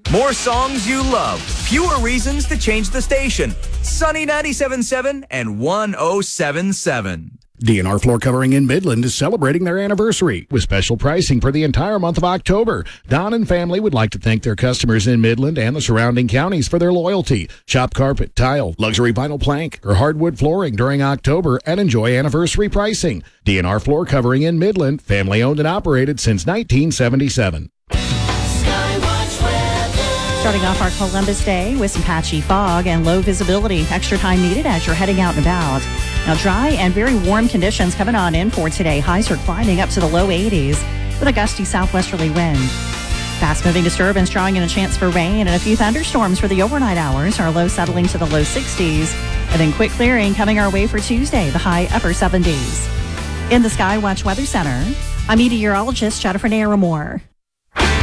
More songs you love. Fewer reasons to change the station. Sunny 97.7 and 107.7. DNR Floor Covering in Midland is celebrating their anniversary with special pricing for the entire month of October. Don and family would like to thank their customers in Midland and the surrounding counties for their loyalty. Shop carpet, tile, luxury vinyl plank, or hardwood flooring during October and enjoy anniversary pricing. DNR Floor Covering in Midland, family owned and operated since 1977. Starting off our Columbus Day with some patchy fog and low visibility. Extra time needed as you're heading out and about. Now, dry and very warm conditions coming on in for today. Highs are climbing up to the low 80s with a gusty southwesterly wind. Fast-moving disturbance drawing in a chance for rain and a few thunderstorms for the overnight hours. Our low settling to the low 60s. And then quick clearing coming our way for Tuesday, the high upper 70s. In the Skywatch Weather Center, I'm meteorologist Jennifer Naramore.